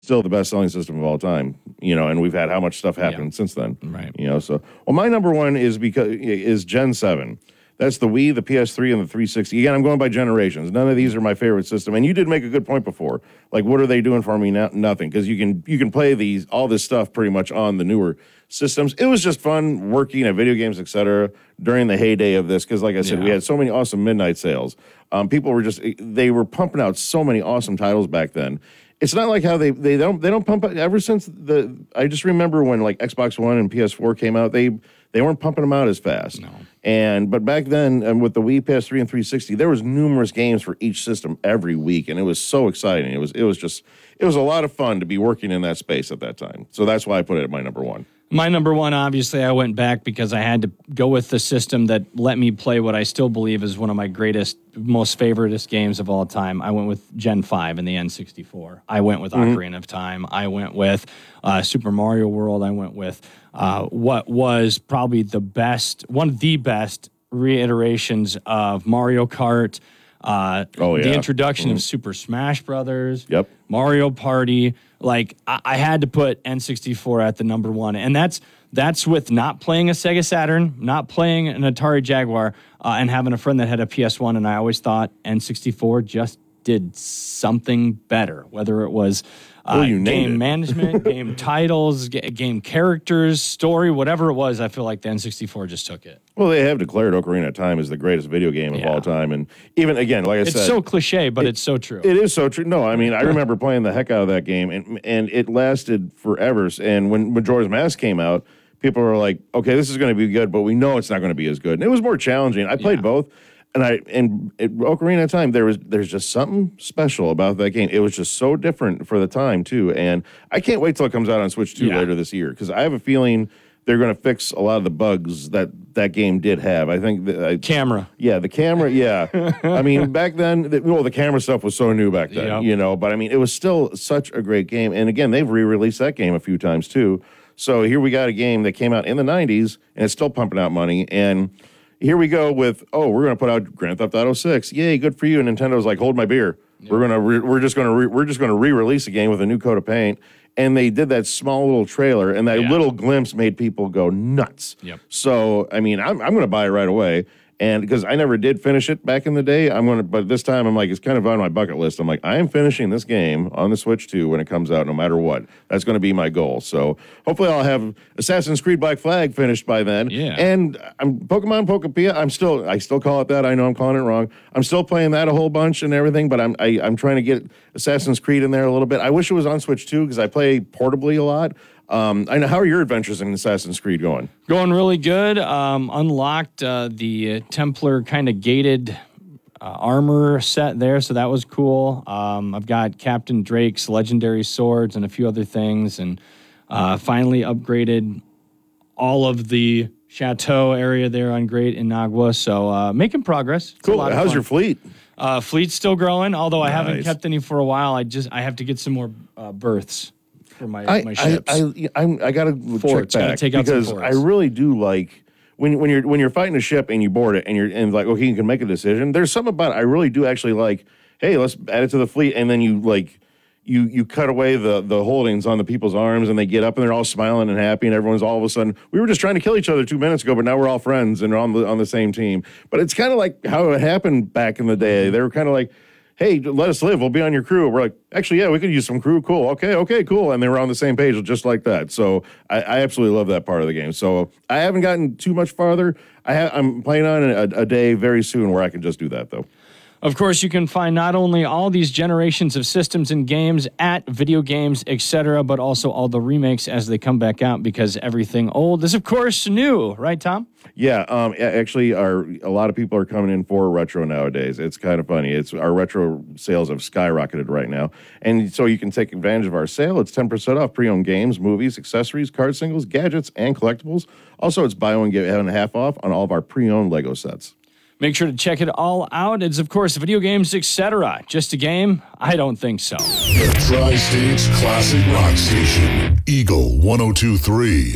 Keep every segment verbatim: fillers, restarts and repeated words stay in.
still the best-selling system of all time, you know, and we've had how much stuff happened Yeah. since then. Right. You know, so, well, my number one is because is Gen seven. That's the Wii, the P S three, and the three sixty. Again, I'm going by generations. None of these are my favorite system. And you did make a good point before. Like, what are they doing for me now? Nothing. Because you can you can play these all this stuff pretty much on the newer systems. It was just fun working at video games, et cetera, during the heyday of this. Because, like I said, Yeah. we had so many awesome midnight sales. Um, people were just they were pumping out so many awesome titles back then. It's not like how they they don't they don't pump out ever since the. I just remember when like Xbox One and P S four came out, they they weren't pumping them out as fast. No. And but back then, um, with the Wii, P S three, and three sixty, there was numerous games for each system every week, and it was so exciting. It was it was just it was a lot of fun to be working in that space at that time. So that's why I put it at my number one. My number one, obviously, I went back because I had to go with the system that let me play what I still believe is one of my greatest, most favoriteest games of all time. I went with Gen five and the N sixty-four. I went with Mm-hmm. Ocarina of Time. I went with uh, Super Mario World. I went with uh, what was probably the best, one of the best reiterations of Mario Kart. Uh, Oh, the yeah. introduction of Super Smash Brothers. Yep. Mario Party. Like I, I had to put N sixty-four at the number one, and that's that's with not playing a Sega Saturn, not playing an Atari Jaguar, uh, and having a friend that had a P S one. And I always thought N sixty-four just did something better, whether it was uh, Well, you named game it. management, game titles, ga- game characters, story, whatever it was. I feel like the N sixty-four just took it. Well, they have declared Ocarina of Time as the greatest video game of Yeah. all time, and even again, like I It's said, so cliche, but it's so true. it is so true. No, I mean, I remember playing the heck out of that game, and and it lasted forever. And when Majora's Mask came out, people were like, "Okay, this is going to be good, but we know it's not going to be as good." And it was more challenging. I played Yeah. both, and I and it, Ocarina of Time, there was there's just something special about that game. It was just so different for the time too, and I can't wait till it comes out on Switch two Yeah. later this year because I have a feeling they're going to fix a lot of the bugs that that game did have. I think that I, Camera. yeah, the camera. Yeah, I mean, back then, the, well, the camera stuff was so new back then, Yep. you know. But I mean, it was still such a great game. And again, they've re-released that game a few times too. So here we got a game that came out in the nineties and it's still pumping out money. And here we go with, oh, we're going to put out Grand Theft Auto six. Yay, good for you. And Nintendo's like, hold my beer. We're gonna re- we're just gonna re- we're just gonna re-release a game with a new coat of paint. And they did that small little trailer, and that Yeah. little glimpse made people go nuts. Yep. So, I mean, I'm, I'm going to buy it right away. And because I never did finish it back in the day, I'm going to, but this time I'm like, it's kind of on my bucket list. I'm like, I am finishing this game on the Switch two when it comes out, no matter what. That's going to be my goal. So hopefully I'll have Assassin's Creed Black Flag finished by then. Yeah. And I'm Pokemon Pokepia. I'm still, I still call it that. I know I'm calling it wrong. I'm still playing that a whole bunch and everything, but I'm, I, I'm trying to get Assassin's Creed in there a little bit. I wish it was on Switch two because I play portably a lot. Um, I know. How are your adventures in Assassin's Creed going? Going really good. Um, unlocked uh, the uh, Templar kind of gated uh, armor set there, so that was cool. Um, I've got Captain Drake's legendary swords and a few other things, and uh, finally upgraded all of the chateau area there on Great Inagua. So uh, making progress. It's a Cool. lot of How's fun. your fleet? uh, fleet's still growing? Although I haven't Nice. kept any for a while. I just I have to get some more uh, berths for my I my I ships. I, I'm, I got to Forts, check gotta back take out some because forts. I really do like when when you're when you're fighting a ship and you board it and you're and like okay you can make a decision. There's something about it I really do actually like. Hey, let's add it to the fleet, and then you like you you cut away the the holdings on the people's arms, and they get up and they're all smiling and happy, and everyone's all of a sudden we were just trying to kill each other two minutes ago, but now we're all friends and we're on the on the same team. But it's kind of like how it happened back in the day. They were kind of like, hey, let us live. We'll be on your crew. We're like, actually, yeah, we could use some crew. Cool. Okay, okay, cool. And they were on the same page just like that. So I, I absolutely love that part of the game. So I haven't gotten too much farther. I ha- I'm playing on a, a day very soon where I can just do that, though. Of course, you can find not only all these generations of systems and games at Video Games, et cetera, but also all the remakes as they come back out because everything old is, of course, new. Right, Tom? Yeah, um, a- actually, our a lot of people are coming in for retro nowadays. It's kind of funny. It's our retro sales have skyrocketed right now, and so you can take advantage of our sale. It's ten percent off pre-owned games, movies, accessories, card singles, gadgets, and collectibles. Also, it's buy one get one half off on all of our pre-owned Lego sets. Make sure to check it all out. It's, of course, Video Games, et cetera. Just a game? I don't think so. The Tri-States Classic Rock Station, Eagle one oh two point three.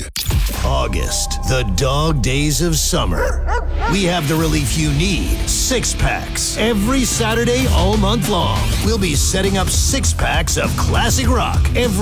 August, the dog days of summer. We have the relief you need, six packs. Every Saturday all month long. We'll be setting up six packs of classic rock every